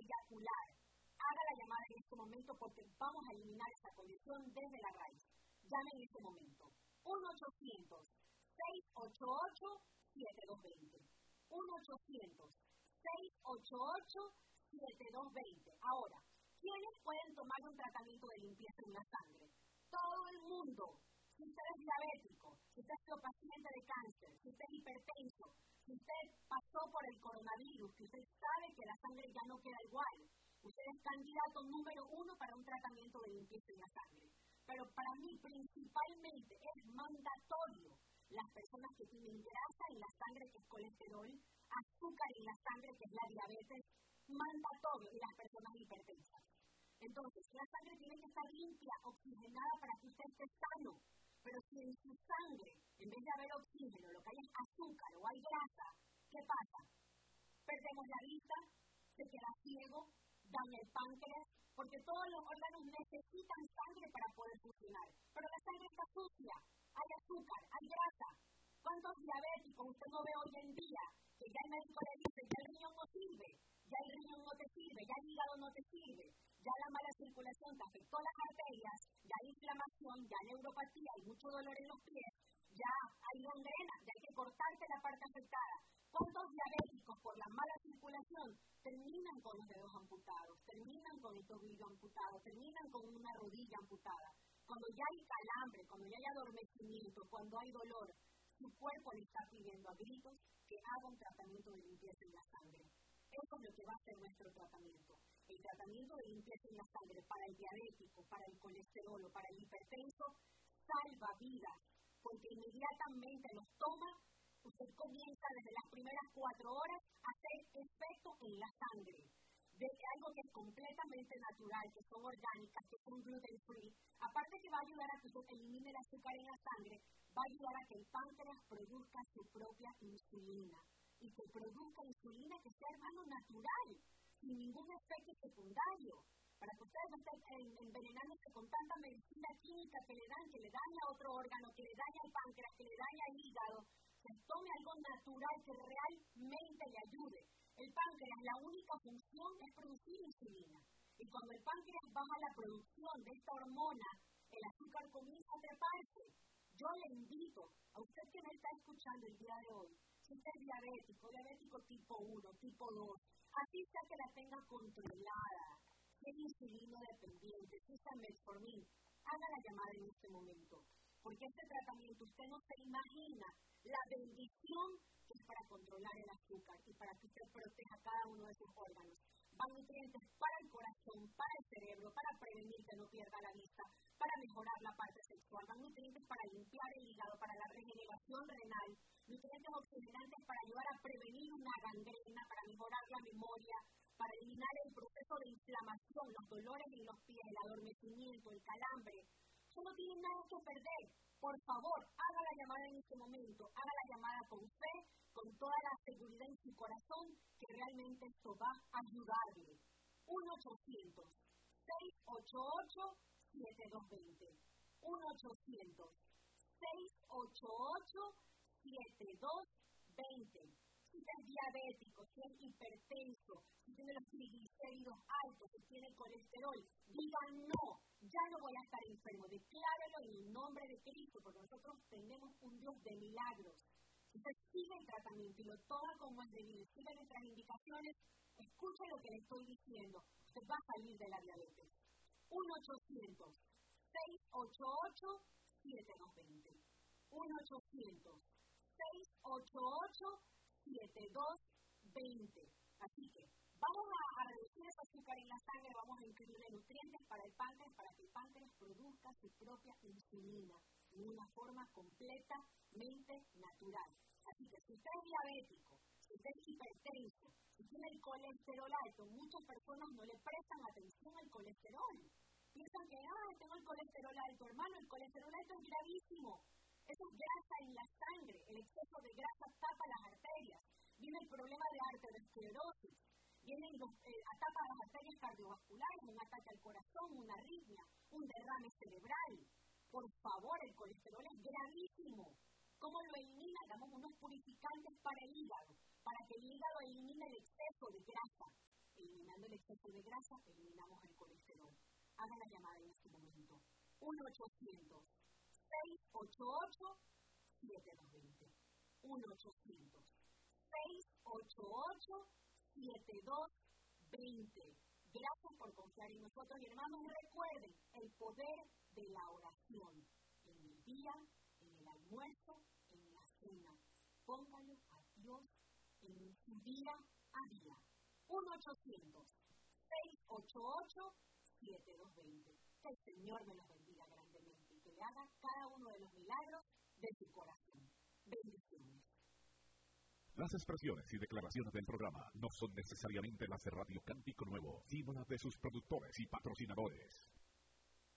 eyacular, haga la llamada en este momento porque vamos a eliminar esa condición desde la raíz. Llame en este momento. 1-800-688-7220. 1-800-688-7220. Ahora, ¿quiénes pueden tomar un tratamiento de limpieza en la sangre? Todo el mundo. Si usted es diabético, si usted ha sido paciente de cáncer, si usted es hipertenso, si usted pasó por el coronavirus, si usted sabe que la sangre ya no queda igual, usted es candidato número 1 para un tratamiento de limpieza en la sangre. Pero para mí, principalmente, es mandatorio las personas que tienen grasa en la sangre, que es colesterol, azúcar en la sangre, que es la diabetes, mandatorio, y las personas hipertensas. Entonces, la sangre tiene que estar limpia, oxigenada para que usted esté sano. Pero si en su sangre, en vez de haber oxígeno, lo que hay es azúcar o hay grasa, ¿qué pasa? Perdemos la vista, se queda ciego, daña el páncreas, porque todos los órganos necesitan sangre para poder funcionar. Pero la sangre está sucia, hay azúcar, hay grasa. ¿Cuántos diabéticos usted no ve hoy en día que ya el médico le dice, ya el riñón no sirve, ya el riñón no te sirve, ya el hígado no te sirve, ya la mala circulación te afectó las arterias, ya hay inflamación, ya hay neuropatía, hay mucho dolor en los pies, ya hay gangrena, ya hay que cortarte la parte afectada? ¿Cuántos diabéticos por la mala circulación terminan con los dedos amputados, terminan con el tobillo amputado, terminan con una rodilla amputada? Cuando ya hay calambre, cuando ya hay adormecimiento, cuando hay dolor, su cuerpo le está pidiendo a gritos que haga un tratamiento de limpieza en la sangre. Eso es lo que va a ser nuestro tratamiento. El tratamiento de limpieza en la sangre para el diabético, para el colesterol o para el hipertenso salva vidas, porque inmediatamente los toma, usted comienza desde las primeras 4 horas a hacer efecto en la sangre. De algo que es completamente natural, que son orgánicas, que son gluten free, aparte que va a ayudar a que usted elimine el azúcar en la sangre, va a ayudar a que el páncreas produzca su propia insulina. Y que produzca insulina que sea, hermano, natural, sin ningún efecto secundario. Para que ustedes no estén envenenándose con tanta medicina química que le daña a otro órgano, que le daña al páncreas, que le daña al hígado, se tome algo natural que realmente le ayude. El páncreas, la única función es producir insulina. Y cuando el páncreas baja la producción de esta hormona, el azúcar comienza a treparse. Yo le invito a usted que me está escuchando el día de hoy, si usted es diabético tipo 1, tipo 2, así sea que la tenga controlada, si es insulino dependiente, si usa metformin, haga la llamada en este momento. Porque este tratamiento, usted no se imagina la bendición que es para controlar el azúcar y para que usted proteja cada uno de sus órganos. Van nutrientes para el corazón, para el cerebro, para prevenir que no pierda la vista, para mejorar la parte sexual, van nutrientes para limpiar el hígado, para la regeneración renal, nutrientes oxigenantes para ayudar a prevenir una gangrena, para mejorar la memoria, para eliminar el proceso de inflamación, los dolores en los pies, el adormecimiento, el calambre. Usted no tiene nada que perder. Por favor, haga la llamada en este momento, haga la llamada con fe, con toda la seguridad en su corazón, que realmente esto va a ayudarle. 1-800-688-7220. 1-800-688-7220. Si usted es diabético, si es hipertenso, si tiene los triglicéridos altos, si tiene colesterol, diga no, ya no voy a estar enfermo, declárelo en el nombre de Cristo, porque nosotros tenemos un Dios de milagros. Si usted sigue el tratamiento y lo toma como es debido, sigue nuestras indicaciones, escuche lo que le estoy diciendo, usted va a salir de la diabetes. 1-800-688-7220. 1-800-688-7220. Así que vamos a reducir ese azúcar en la sangre, vamos a incluirle nutrientes para el páncreas, para que el páncreas produzca su propia insulina de una forma completamente natural. Así que si usted es diabético, si usted es hipertenso, si tiene el colesterol alto, muchas personas no le prestan atención al colesterol. Piensan que, tengo el colesterol alto, hermano, el colesterol alto es gravísimo. Eso es grasa en la sangre, el exceso de grasa tapa las arterias. Viene el problema de arteriosclerosis, tapa las arterias cardiovasculares, un ataque al corazón, una arritmia, un derrame cerebral. Por favor, el colesterol es gravísimo. ¿Cómo lo elimina? Damos unos purificantes para el hígado, para que el hígado elimine el exceso de grasa. Eliminando eliminando el exceso de grasa, eliminamos el colesterol. Haga la llamada en este momento. 1-800-688-7220. 1-800-688-7220. Gracias por confiar en nosotros, y hermanos, recuerden el poder de la oración en el día, en el almuerzo, en la cena. Póngalo a Dios en su día a día. 1-800-688-7220. Que el Señor me los bendiga grandemente y que le haga cada uno de los milagros de su corazón. Bendiciones. Las expresiones y declaraciones del programa no son necesariamente las de Radio Cántico Nuevo, sino las de sus productores y patrocinadores.